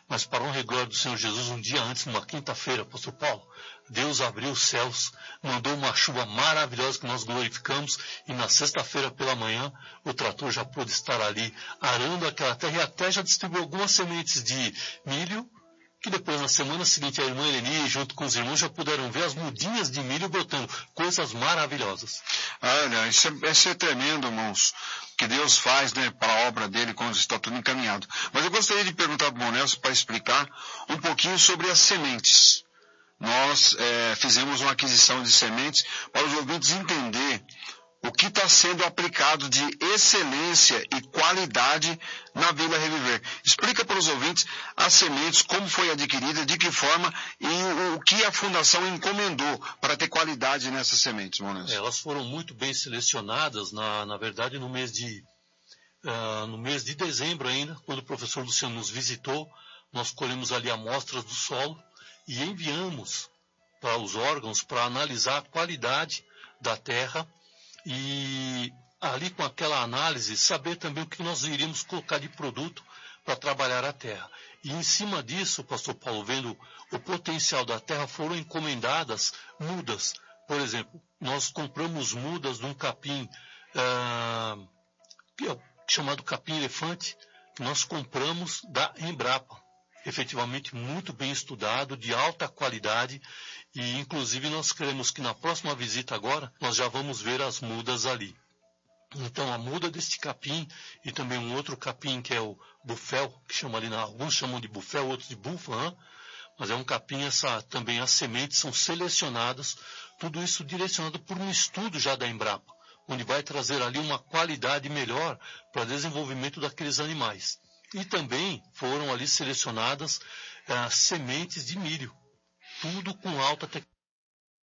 Mas para honra e glória do Senhor Jesus, um dia antes, numa quinta-feira, apóstolo Paulo, Deus abriu os céus, mandou uma chuva maravilhosa que nós glorificamos, e na sexta-feira pela manhã, o trator já pôde estar ali, arando aquela terra, e até já distribuiu algumas sementes de milho, que depois, na semana seguinte, a irmã Eleni, junto com os irmãos, já puderam ver as mudinhas de milho brotando, coisas maravilhosas. Olha, isso é tremendo, irmãos, que Deus faz, né, para a obra dele quando está tudo encaminhado. Mas eu gostaria de perguntar para o Nelson para explicar um pouquinho sobre as sementes. Nós fizemos uma aquisição de sementes para os ouvintes entender o que está sendo aplicado de excelência e qualidade na Vila Reviver. Explica para os ouvintes as sementes, como foi adquirida, de que forma e o que a Fundação encomendou para ter qualidade nessas sementes, Maurício. Elas foram muito bem selecionadas, na verdade, no mês de dezembro ainda, quando o professor Luciano nos visitou, nós colhemos ali amostras do solo e enviamos para os órgãos para analisar a qualidade da terra e ali com aquela análise saber também o que nós iríamos colocar de produto para trabalhar a terra. E em cima disso, pastor Paulo, vendo o potencial da terra, foram encomendadas mudas. Por exemplo, nós compramos mudas de um capim chamado capim-elefante, que nós compramos da Embrapa. Efetivamente muito bem estudado, de alta qualidade, e inclusive nós queremos que na próxima visita agora, nós já vamos ver as mudas ali. Então a muda deste capim, e também um outro capim que é o bufel, que chama ali, alguns chamam de bufel, outros de bufa, mas é um capim, também as sementes são selecionadas, tudo isso direcionado por um estudo já da Embrapa, onde vai trazer ali uma qualidade melhor para o desenvolvimento daqueles animais. E também foram ali selecionadas sementes de milho, tudo com alta tecnologia.